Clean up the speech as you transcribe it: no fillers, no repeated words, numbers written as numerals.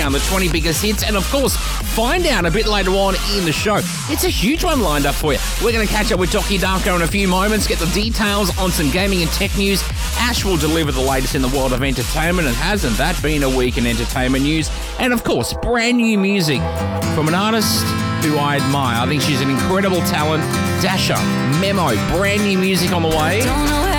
countdown, the 20 biggest hits, and of course, find out a bit later on in the show. It's a huge one lined up for you. We're going to catch up with Docky Darko in a few moments, get the details on some gaming and tech news. Ash will deliver the latest in the world of entertainment, and hasn't that been a week in entertainment news? And of course, brand new music from an artist who I admire. I think she's an incredible talent. Dasha, Memo, brand new music on the way. Don't know